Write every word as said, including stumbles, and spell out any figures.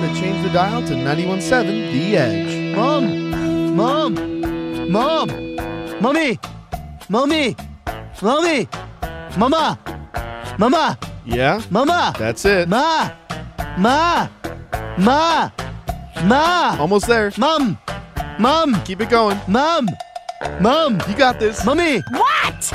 to change the dial to ninety-one point seven The Edge. Mom! Mom! Mom! Mommy! Mommy! Mommy! Mama! Mama! Yeah, Mama! that's it. Ma! Ma! Ma! Ma! Almost there. Mom! Mom! Keep it going. Mom! Mom! You got this. Mommy! What?